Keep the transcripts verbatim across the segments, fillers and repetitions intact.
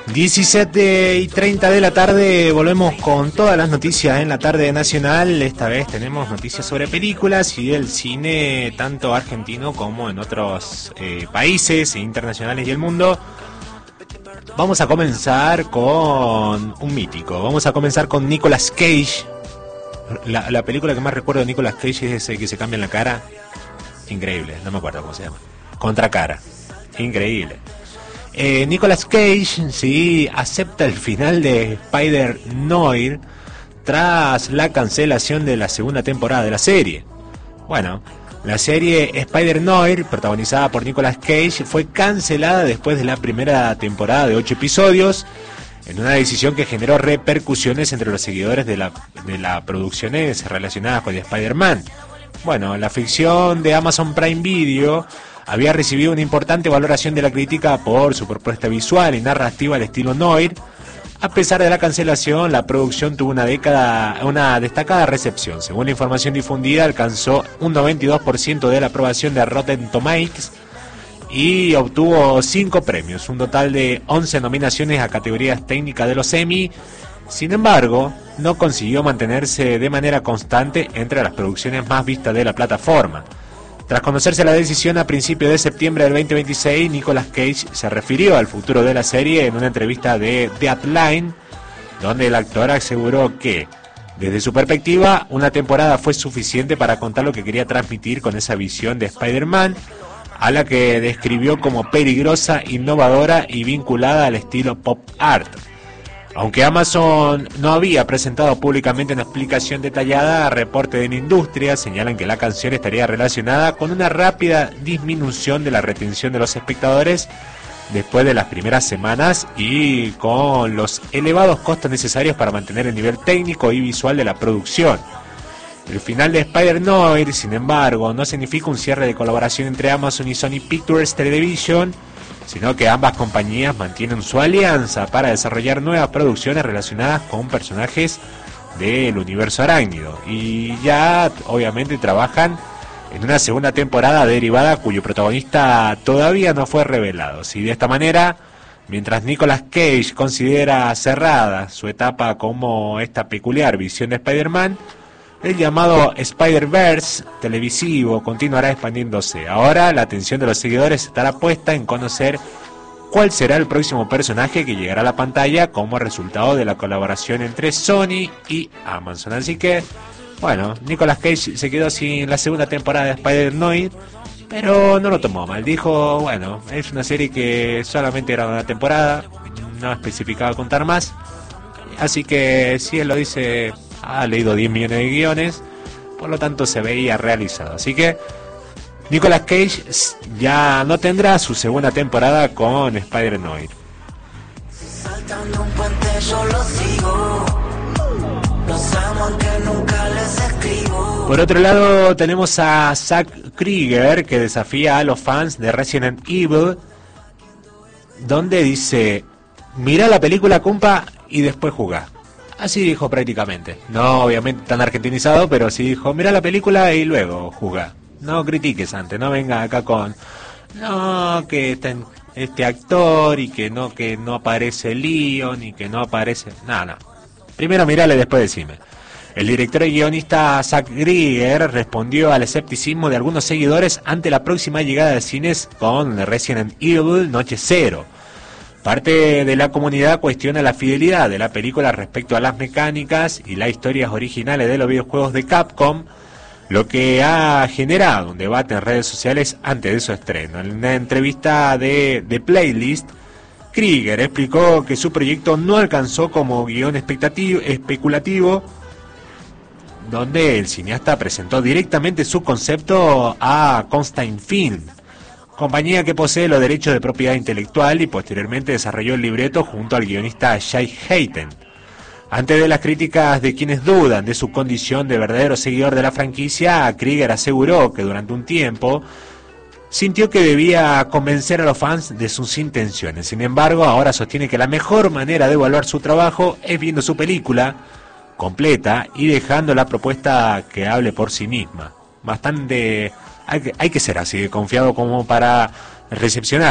diecisiete y treinta de la tarde, volvemos con todas las noticias en la tarde nacional. Esta vez tenemos noticias sobre películas y el cine, tanto argentino como en otros eh, países internacionales y el mundo. Vamos a comenzar con un mítico, vamos a comenzar con Nicolas Cage. La, la película que más recuerdo de Nicolas Cage es ese que se cambia en la cara. Increíble, no me acuerdo cómo se llama. Contracara, increíble. Eh, Nicolas Cage, sí, acepta el final de Spider-Noir tras la cancelación de la segunda temporada de la serie. Bueno, la serie Spider-Noir, protagonizada por Nicolas Cage, fue cancelada después de la primera temporada de ocho episodios, en una decisión que generó repercusiones entre los seguidores de la, de la producciones relacionadas con Spider-Man. Bueno, la ficción de Amazon Prime Video había recibido una importante valoración de la crítica por su propuesta visual y narrativa al estilo Noir. A pesar de la cancelación, la producción tuvo una, década, una destacada recepción. Según la información difundida, alcanzó un noventa y dos por ciento de la aprobación de Rotten Tomatoes y obtuvo cinco premios, un total de once nominaciones a categorías técnicas de los Emmy. Sin embargo, no consiguió mantenerse de manera constante entre las producciones más vistas de la plataforma. Tras conocerse la decisión a principios de septiembre del veinte veintiséis, Nicolas Cage se refirió al futuro de la serie en una entrevista de Deadline, donde el actor aseguró que, desde su perspectiva, una temporada fue suficiente para contar lo que quería transmitir con esa visión de Spider-Man, a la que describió como peligrosa, innovadora y vinculada al estilo pop art. Aunque Amazon no había presentado públicamente una explicación detallada, reportes de la industria señalan que la canción estaría relacionada con una rápida disminución de la retención de los espectadores después de las primeras semanas y con los elevados costos necesarios para mantener el nivel técnico y visual de la producción. El final de Spider-Noir, sin embargo, no significa un cierre de colaboración entre Amazon y Sony Pictures Television, sino que ambas compañías mantienen su alianza para desarrollar nuevas producciones relacionadas con personajes del universo arácnido, y ya obviamente trabajan en una segunda temporada derivada cuyo protagonista todavía no fue revelado. Si de esta manera, mientras Nicolas Cage considera cerrada su etapa como esta peculiar visión de Spider-Man, el llamado Spider-Verse televisivo continuará expandiéndose. Ahora la atención de los seguidores estará puesta en conocer cuál será el próximo personaje que llegará a la pantalla como resultado de la colaboración entre Sony y Amazon. Así que, bueno, Nicolas Cage se quedó sin la segunda temporada de Spider-Noir, pero no lo tomó mal. Dijo, bueno, es una serie que solamente era una temporada, no especificaba contar más. Así que si él lo dice, ha leído diez millones de guiones, por lo tanto se veía realizado. Así que Nicolas Cage ya no tendrá su segunda temporada con Spider-Noir. Por otro lado, tenemos a Zack Krieger, que desafía a los fans de Resident Evil, donde dice: mirá la película, compa, y después jugá. Así dijo prácticamente. No obviamente tan argentinizado, pero sí dijo: mirá la película y luego jugá. No critiques antes, no venga acá con no, que está este actor y que no, que no aparece Leon y que no aparece. No, no. Primero mirale y después decime. El director y guionista Zack Krieger respondió al escepticismo de algunos seguidores ante la próxima llegada de cines con Resident Evil Noche Cero. Parte de la comunidad cuestiona la fidelidad de la película respecto a las mecánicas y las historias originales de los videojuegos de Capcom, lo que ha generado un debate en redes sociales antes de su estreno. En una entrevista de The Playlist, Krieger explicó que su proyecto no alcanzó como guión especulativo, donde el cineasta presentó directamente su concepto a Constantin Film, compañía que posee los derechos de propiedad intelectual, y posteriormente desarrolló el libreto junto al guionista Jay Hayden. Ante de las críticas de quienes dudan de su condición de verdadero seguidor de la franquicia, Krieger aseguró que durante un tiempo sintió que debía convencer a los fans de sus intenciones. Sin embargo, ahora sostiene que la mejor manera de evaluar su trabajo es viendo su película completa y dejando la propuesta que hable por sí misma. Bastante... Hay que, hay que ser así de confiado como para recepcionar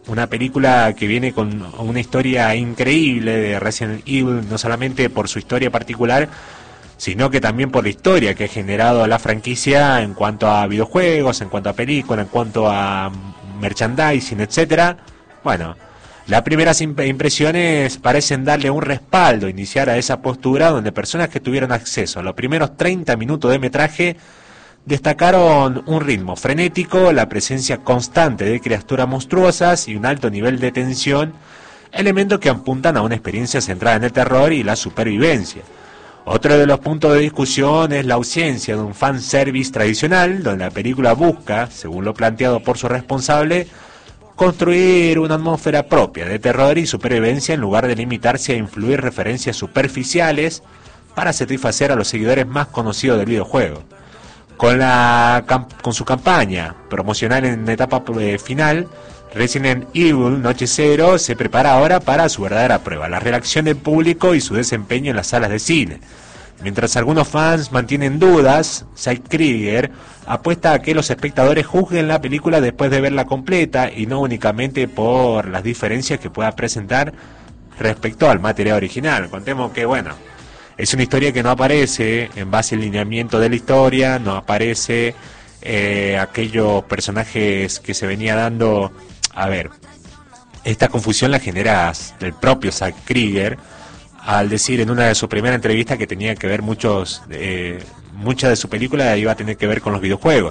una película que viene con una historia increíble de Resident Evil, no solamente por su historia particular, sino que también por la historia que ha generado la franquicia en cuanto a videojuegos, en cuanto a películas, en cuanto a merchandising, etcétera. Bueno, las primeras impresiones parecen darle un respaldo, iniciar a esa postura donde personas que tuvieron acceso a los primeros treinta minutos de metraje destacaron un ritmo frenético, la presencia constante de criaturas monstruosas y un alto nivel de tensión, elementos que apuntan a una experiencia centrada en el terror y la supervivencia. Otro de los puntos de discusión es la ausencia de un fanservice tradicional, donde la película busca, según lo planteado por su responsable, construir una atmósfera propia de terror y supervivencia en lugar de limitarse a influir referencias superficiales para satisfacer a los seguidores más conocidos del videojuego. Con, la, con su campaña promocional en etapa eh, final, Resident Evil Noche Cero se prepara ahora para su verdadera prueba, la reacción del público y su desempeño en las salas de cine. Mientras algunos fans mantienen dudas, Zack Krieger apuesta a que los espectadores juzguen la película después de verla completa y no únicamente por las diferencias que pueda presentar respecto al material original. Contemos que, bueno, es una historia que no aparece en base al lineamiento de la historia, no aparece eh, aquellos personajes que se venía dando. A ver, esta confusión la genera el propio Zack Krieger al decir en una de sus primeras entrevistas que tenía que ver muchos, eh, mucha de su película iba a tener que ver con los videojuegos.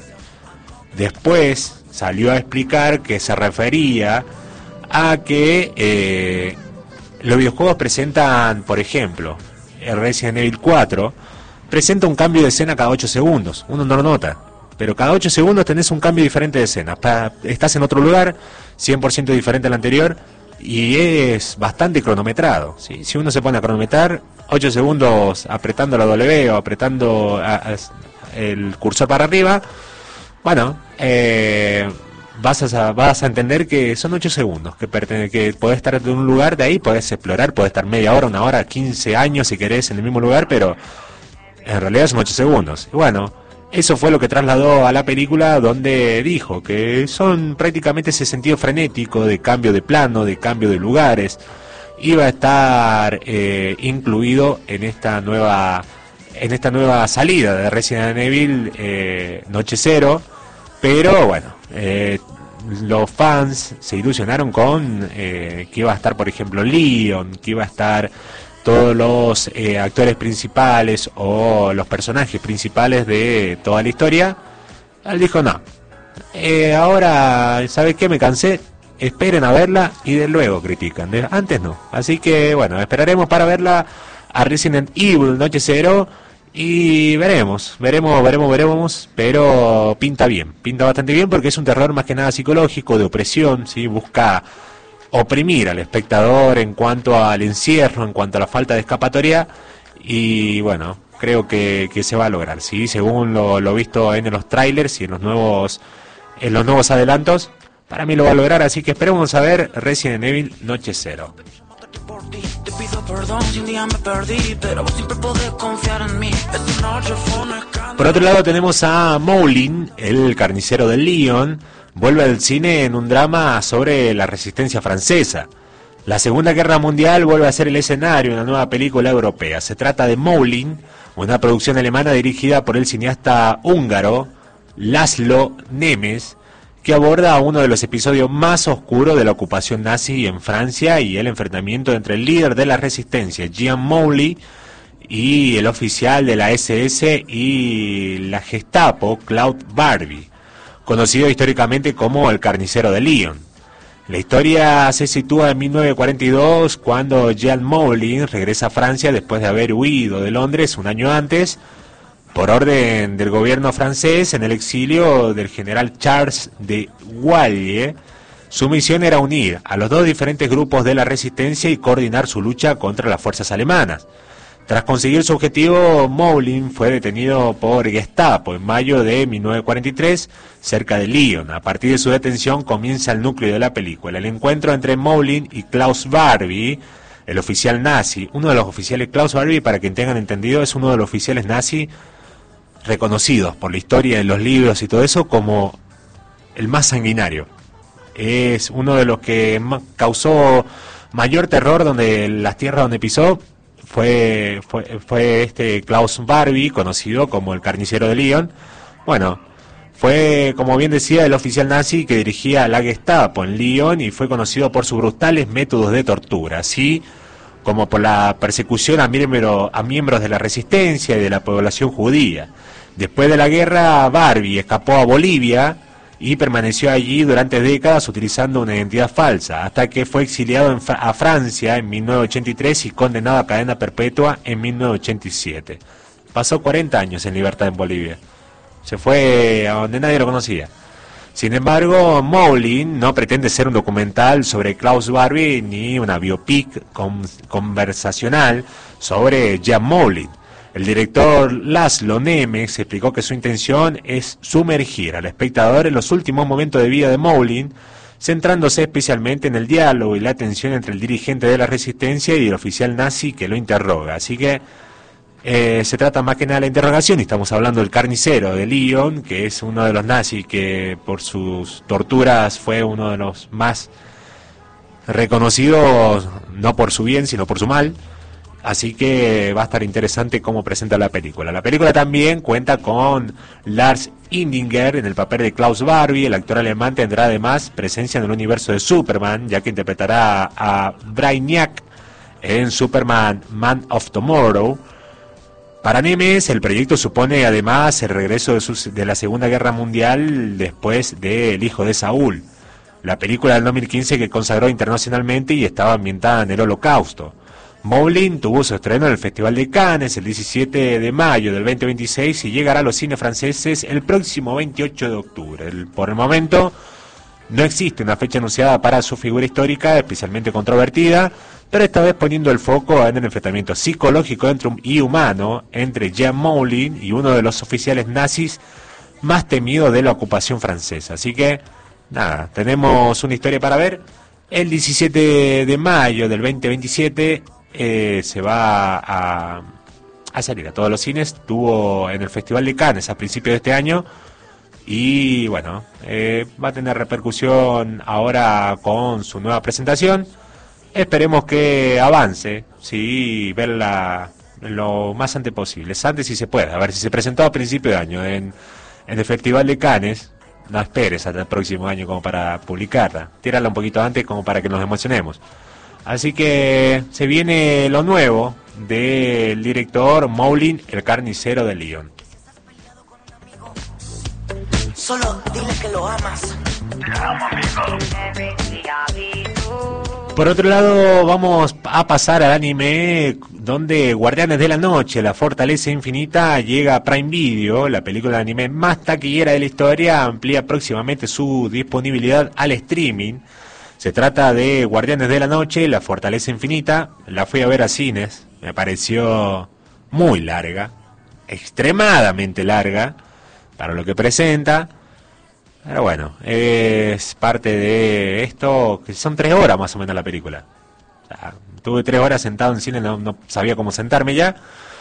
Después salió a explicar que se refería a que eh, los videojuegos presentan, por ejemplo, el Resident Evil cuatro presenta un cambio de escena cada ocho segundos, uno no lo nota, pero cada ocho segundos tenés un cambio diferente de escena, estás en otro lugar, cien por ciento diferente al anterior, y es bastante cronometrado, ¿sí? Si uno se pone a cronometrar, ocho segundos apretando la W o apretando a, a, el cursor para arriba, bueno, eh, vas, a, vas a entender que son ocho segundos, que, pertene, que podés estar en un lugar, de ahí podés explorar, podés estar media hora, una hora, quince años si querés en el mismo lugar, pero en realidad son ocho segundos. Y bueno, eso fue lo que trasladó a la película, donde dijo que son prácticamente ese sentido frenético de cambio de plano, de cambio de lugares, iba a estar eh, incluido en esta nueva en esta nueva salida de Resident Evil eh, Noche Cero, pero bueno, eh, los fans se ilusionaron con eh, que iba a estar, por ejemplo, Leon, que iba a estar todos los eh, actores principales o los personajes principales de toda la historia. Él dijo no, eh, ahora, ¿sabes qué? Me cansé, esperen a verla y de luego critican, de, antes no. Así que bueno, esperaremos para verla a Resident Evil Noche Cero y veremos, veremos, veremos, veremos, pero pinta bien, pinta bastante bien porque es un terror más que nada psicológico, de opresión, ¿sí? Busca oprimir al espectador en cuanto al encierro, en cuanto a la falta de escapatoria, y bueno, creo que, que se va a lograr, ¿sí? Según lo, lo visto en los trailers y en los nuevos en los nuevos adelantos, para mí lo va a lograr, así que esperemos a ver Resident Evil Noche Cero. Por otro lado tenemos a Mowlin, el carnicero del Leon, vuelve al cine en un drama sobre la resistencia francesa. La Segunda Guerra Mundial vuelve a ser el escenario de una nueva película europea. Se trata de Mowlin, una producción alemana dirigida por el cineasta húngaro Laszlo Nemes, que aborda uno de los episodios más oscuros de la ocupación nazi en Francia y el enfrentamiento entre el líder de la resistencia, Jean Mowley, y el oficial de la ese ese y la Gestapo, Claude Barbie, conocido históricamente como el carnicero de Leon. La historia se sitúa en mil novecientos cuarenta y dos, cuando Jean Mowley regresa a Francia después de haber huido de Londres un año antes, por orden del gobierno francés, en el exilio del general Charles de Gaulle. Su misión era unir a los dos diferentes grupos de la resistencia y coordinar su lucha contra las fuerzas alemanas. Tras conseguir su objetivo, Mowley fue detenido por Gestapo en mayo de mil novecientos cuarenta y tres, cerca de Lyon. A partir de su detención comienza el núcleo de la película, el encuentro entre Mowley y Klaus Barbie, el oficial nazi. Uno de los oficiales, Klaus Barbie, para quien tengan entendido, es uno de los oficiales nazi reconocidos por la historia de los libros y todo eso como el más sanguinario. es uno de los que causó mayor terror donde las tierras donde pisó. Fue, fue, fue este Klaus Barbie, conocido como el carnicero de Lyon. Bueno, fue, como bien decía, el oficial nazi que dirigía la Gestapo en Lyon y fue conocido por sus brutales métodos de tortura, así como por la persecución a, miembro, a miembros de la resistencia y de la población judía. Después de la guerra, Barbie escapó a Bolivia y permaneció allí durante décadas utilizando una identidad falsa, hasta que fue exiliado en Fra- a Francia en mil novecientos ochenta y tres y condenado a cadena perpetua en mil novecientos ochenta y siete. Pasó cuarenta años en libertad en Bolivia. Se fue a donde nadie lo conocía. Sin embargo, Mowlin no pretende ser un documental sobre Klaus Barbie ni una biopic con- conversacional sobre Jan Mowlin. El director Laszlo Nemes explicó que su intención es sumergir al espectador en los últimos momentos de vida de Mowlin, centrándose especialmente en el diálogo y la tensión entre el dirigente de la resistencia y el oficial nazi que lo interroga. Así que eh, se trata más que nada de la interrogación, y estamos hablando del carnicero de Lyon, que es uno de los nazis que por sus torturas fue uno de los más reconocidos, no por su bien, sino por su mal. Así que va a estar interesante cómo presenta la película. La película también cuenta con Lars Indinger en el papel de Klaus Barbie. El actor alemán tendrá además presencia en el universo de Superman, ya que interpretará a Brainiac en Superman Man of Tomorrow. Para Nemes, el proyecto supone además el regreso de, sus, de la Segunda Guerra Mundial después de El hijo de Saúl, la película del dos mil quince que consagró internacionalmente y estaba ambientada en el Holocausto. Mowlin tuvo su estreno en el Festival de Cannes el diecisiete de mayo del veinte veintiséis y llegará a los cines franceses el próximo veintiocho de octubre. El, por el momento no existe una fecha anunciada para su figura histórica, especialmente controvertida, pero esta vez poniendo el foco en el enfrentamiento psicológico y humano entre Jan Mowlin y uno de los oficiales nazis más temidos de la ocupación francesa. Así que, nada, tenemos una historia para ver. El diecisiete de mayo del veinte veintisiete eh, se va a, a salir a todos los cines. Estuvo en el Festival de Cannes a principios de este año. Y bueno, eh, va a tener repercusión ahora con su nueva presentación. Esperemos que avance, sí, verla lo más antes posible, antes si se puede. A ver, si se presentó a principio de año en, en el Festival de Cannes, no esperes hasta el próximo año como para publicarla. Tírala un poquito antes como para que nos emocionemos. Así que se viene lo nuevo del director Mowlin, el carnicero de Lyon. Solo dile que lo amas. Te amo, amigo. Por otro lado, vamos a pasar al anime donde Guardianes de la Noche, la Fortaleza Infinita, llega a Prime Video. La película de anime más taquillera de la historia amplía próximamente su disponibilidad al streaming. Se trata de Guardianes de la Noche, la Fortaleza Infinita. La fui a ver a cines, me pareció muy larga, extremadamente larga para lo que presenta. Pero bueno, es parte de esto, que son tres horas más o menos la película. O sea, tuve tres horas sentado en cine, no, no sabía cómo sentarme ya.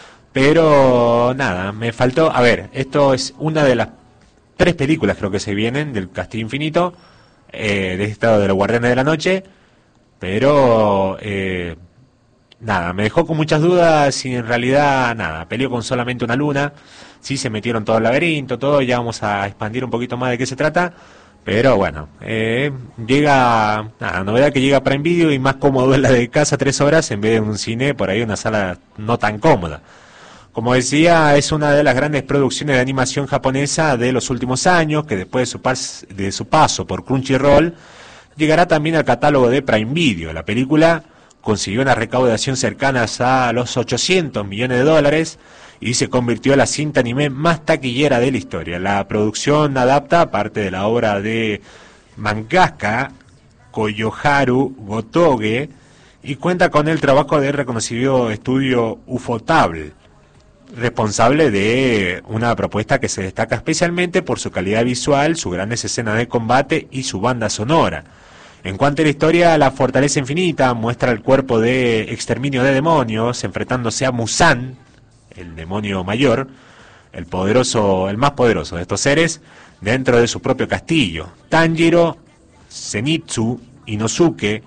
Pero nada, me faltó... A ver, esto es una de las tres películas creo que se vienen del Castillo Infinito, eh, de este estado de los Guardianes de la Noche. Pero... Eh, nada, me dejó con muchas dudas y en realidad nada, peleó con solamente una luna. Sí, se metieron todo el laberinto, todo, ya vamos a expandir un poquito más de qué se trata, pero bueno, eh, llega, nada, novedad que llega Prime Video y más cómodo es la de casa, tres horas, en vez de un cine, por ahí una sala no tan cómoda. Como decía, es una de las grandes producciones de animación japonesa de los últimos años, que después de su, pas de su paso por Crunchyroll, llegará también al catálogo de Prime Video. La película consiguió una recaudación cercana a los ochocientos millones de dólares y se convirtió en la cinta anime más taquillera de la historia. La producción adapta parte de la obra de mangaka Koyoharu Gotoge y cuenta con el trabajo del reconocido estudio Ufotable, responsable de una propuesta que se destaca especialmente por su calidad visual, sus grandes escenas de combate y su banda sonora. En cuanto a la historia, la Fortaleza Infinita muestra el cuerpo de exterminio de demonios enfrentándose a Musan, el demonio mayor, el poderoso, el más poderoso de estos seres, dentro de su propio castillo. Tanjiro Zenitsu, Inosuke,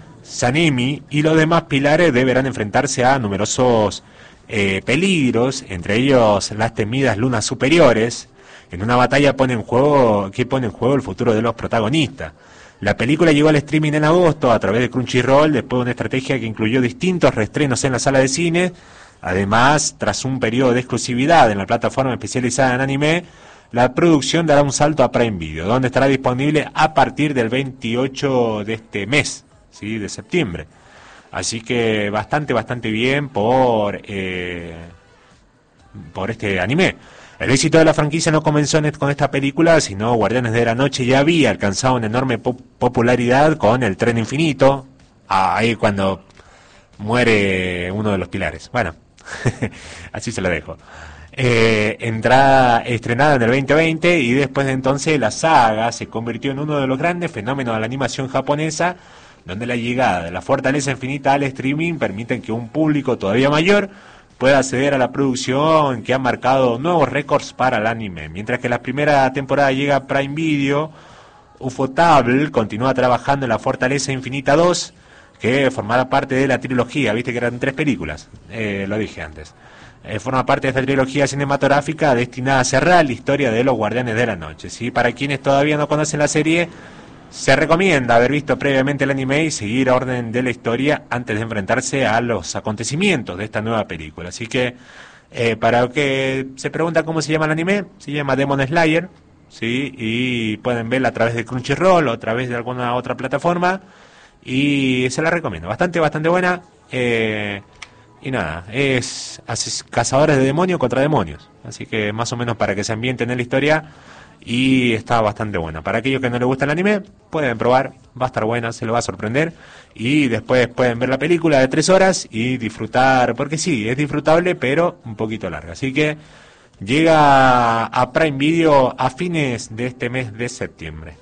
Sanemi y los demás pilares deberán enfrentarse a numerosos eh, peligros, entre ellos las temidas lunas superiores, en una batalla pone en juego, que pone en juego el futuro de los protagonistas. La película llegó al streaming en agosto a través de Crunchyroll, después de una estrategia que incluyó distintos reestrenos en la sala de cine. Además, tras un periodo de exclusividad en la plataforma especializada en anime, la producción dará un salto a Prime Video, donde estará disponible a partir del veintiocho de este mes, ¿sí? De septiembre. Así que bastante, bastante bien por, eh, por este anime. El éxito de la franquicia no comenzó con esta película, sino Guardianes de la Noche ya había alcanzado una enorme pop popularidad con El Tren Infinito, ahí cuando muere uno de los pilares. Bueno, así se lo dejo. Eh, entrada estrenada en el veinte veinte y después de entonces la saga se convirtió en uno de los grandes fenómenos de la animación japonesa, donde la llegada de la fortaleza infinita al streaming permite que un público todavía mayor pueda acceder a la producción que ha marcado nuevos récords para el anime. Mientras que la primera temporada llega a Prime Video, Ufotable continúa trabajando en la Fortaleza Infinita dos, que formará parte de la trilogía, viste que eran tres películas, eh, lo dije antes. Eh, forma parte de esta trilogía cinematográfica destinada a cerrar la historia de los Guardianes de la Noche, ¿sí? Para quienes todavía no conocen la serie, se recomienda haber visto previamente el anime y seguir orden de la historia antes de enfrentarse a los acontecimientos de esta nueva película. Así que, eh, para que se pregunta cómo se llama el anime, se llama Demon Slayer, ¿sí? Y pueden verla a través de Crunchyroll o a través de alguna otra plataforma, y se la recomiendo. Bastante, bastante buena. Eh, y nada, es cazadores de demonios contra demonios. Así que más o menos para que se ambienten en la historia. Y está bastante buena. Para aquellos que no les gusta el anime, pueden probar, va a estar buena, se lo va a sorprender. Y después pueden ver la película de tres horas y disfrutar, porque sí, es disfrutable, pero un poquito larga. Así que llega a Prime Video a fines de este mes de septiembre.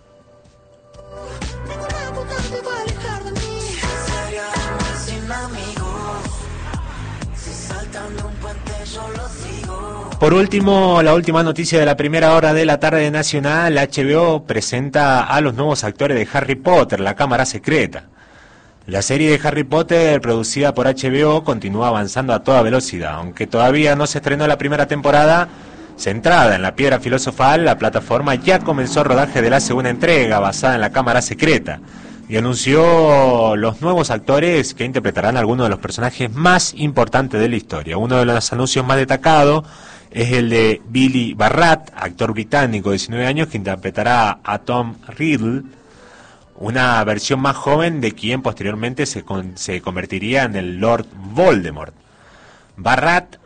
Por último, la última noticia de la primera hora de la tarde nacional, H B O presenta a los nuevos actores de Harry Potter, la Cámara Secreta. La serie de Harry Potter, producida por H B O, continúa avanzando a toda velocidad. Aunque todavía no se estrenó la primera temporada, centrada en la Piedra Filosofal, la plataforma ya comenzó el rodaje de la segunda entrega, basada en la Cámara Secreta, y anunció los nuevos actores que interpretarán a algunos de los personajes más importantes de la historia. Uno de los anuncios más destacados es el de Billy Barrat, actor británico de diecinueve años, que interpretará a Tom Riddle, una versión más joven de quien posteriormente se, con, se convertiría en el Lord Voldemort. Barrat